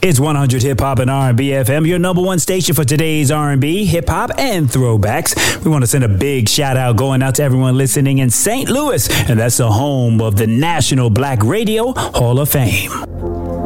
It's 100 Hip Hop and R&B FM, your number one station for today's R&B, hip hop, and throwbacks. We want to send a big shout out going out to everyone listening in St. Louis, and that's the home of the National Black Radio Hall of Fame.